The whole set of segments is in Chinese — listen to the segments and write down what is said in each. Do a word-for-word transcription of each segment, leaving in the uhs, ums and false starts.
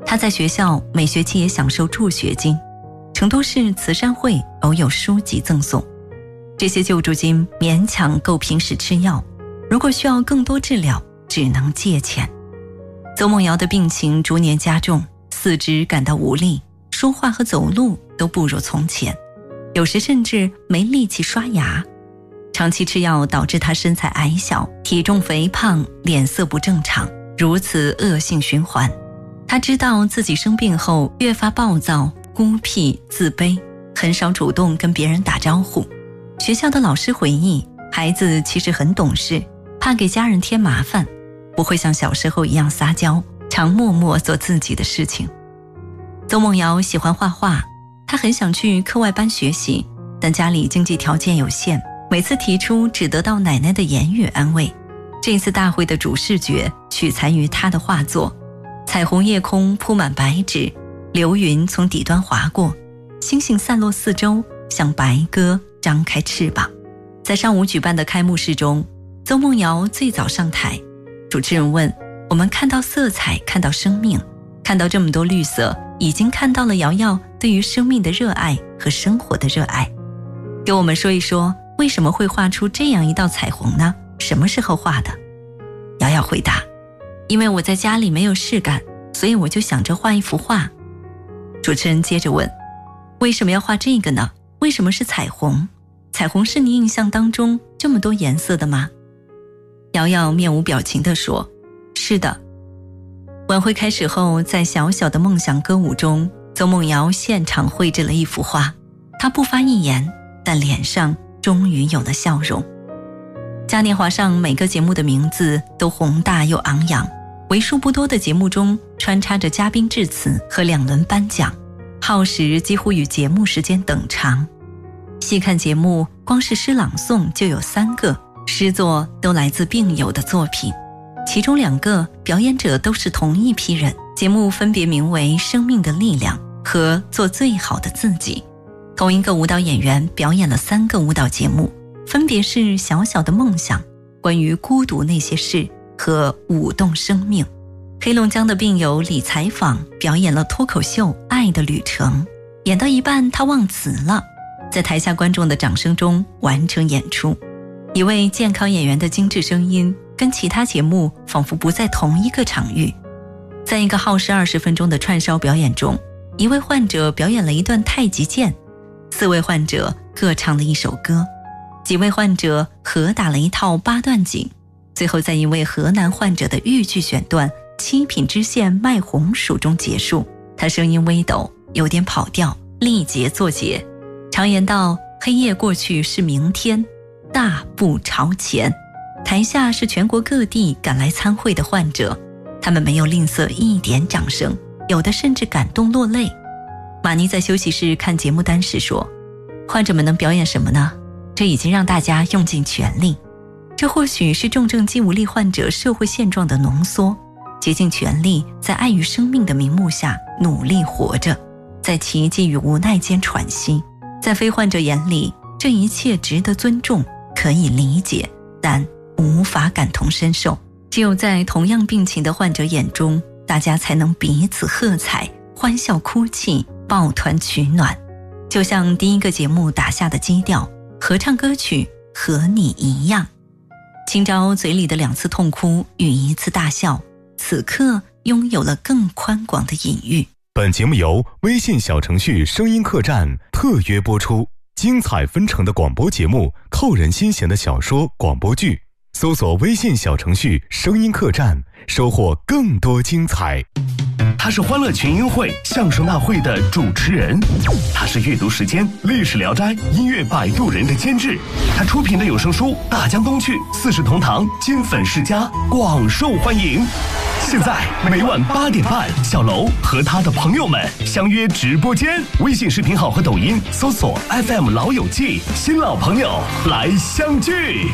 他在学校每学期也享受助学金，成都市慈善会偶有书籍赠送，这些救助金勉强够平时吃药，如果需要更多治疗，只能借钱。邹梦瑶的病情逐年加重，四肢感到无力，说话和走路都不如从前，有时甚至没力气刷牙。长期吃药导致他身材矮小，体重肥胖，脸色不正常，如此恶性循环。他知道自己生病后越发暴躁、孤僻、自卑，很少主动跟别人打招呼。学校的老师回忆，孩子其实很懂事，怕给家人添麻烦，不会像小时候一样撒娇，常默默做自己的事情。邹梦瑶喜欢画画，她很想去课外班学习，但家里经济条件有限，每次提出只得到奶奶的言语安慰。这次大会的主视觉取材于她的画作，彩虹夜空铺满白纸，流云从底端划过，星星散落四周，像白鸽张开翅膀。在上午举办的开幕式中，邹梦瑶最早上台，主持人问，我们看到色彩，看到生命，看到这么多绿色，已经看到了瑶瑶对于生命的热爱和生活的热爱。给我们说一说，为什么会画出这样一道彩虹呢？什么时候画的？瑶瑶回答，因为我在家里没有事干，所以我就想着画一幅画。主持人接着问，为什么要画这个呢？为什么是彩虹？彩虹是你印象当中这么多颜色的吗？瑶瑶面无表情地说，是的。晚会开始后，在小小的梦想歌舞中，邹梦瑶现场绘制了一幅画，她不发一言，但脸上终于有了笑容。嘉年华上每个节目的名字都宏大又昂扬，为数不多的节目中穿插着嘉宾致辞和两轮颁奖，耗时几乎与节目时间等长。细看节目，光是诗朗诵就有三个，诗作都来自病友的作品，其中两个表演者都是同一批人，节目分别名为《生命的力量》和《做最好的自己》。同一个舞蹈演员表演了三个舞蹈节目，分别是《小小的梦想》、关于孤独那些事和舞动生命。黑龙江的病友李采访表演了脱口秀《爱的旅程》，演到一半他忘词了，在台下观众的掌声中完成演出。一位健康演员的精致声音跟其他节目仿佛不在同一个场域。在一个耗时二十分钟的串烧表演中，一位患者表演了一段太极剑，四位患者各唱了一首歌，几位患者合打了一套八段锦，最后在一位河南患者的豫剧选段七品知县卖红薯中结束。他声音微抖，有点跑调，力竭作结。常言道，黑夜过去是明天，大步朝前。台下是全国各地赶来参会的患者，他们没有吝啬一点掌声，有的甚至感动落泪。马妮在休息室看节目单时说，患者们能表演什么呢？这已经让大家用尽全力。这或许是重症肌无力患者社会现状的浓缩，竭尽全力在爱与生命的名目下努力活着，在奇迹与无奈间喘息。在非患者眼里，这一切值得尊重，可以理解，但无法感同身受。只有在同样病情的患者眼中，大家才能彼此喝彩，欢笑哭泣，抱团取暖。就像第一个节目打下的基调，合唱歌曲和你一样。清朝嘴里的两次痛哭与一次大笑，此刻拥有了更宽广的隐喻。 本节目由微信小程序声音客栈特约播出，精彩纷呈的广播节目，扣人心弦的小说广播剧，搜索微信小程序声音客栈，收获更多精彩。 他是欢乐群英会相声大会的主持人，他是阅读时间历史聊斋音乐摆渡人的监制，他出品的有声书《大江东去》四世同堂金粉世家广受欢迎。现在每晚八点半，小楼和他的朋友们相约直播间，微信视频号和抖音搜索 F M 老友记，新老朋友来相聚。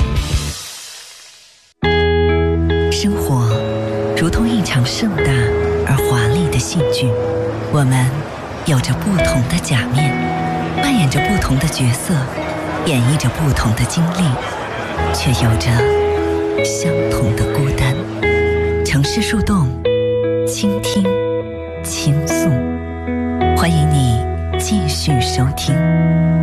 生活如同一场盛大而华丽的戏剧，我们有着不同的假面，扮演着不同的角色，演绎着不同的经历，却有着相同的孤单。城市树洞，倾听倾诉。欢迎你继续收听。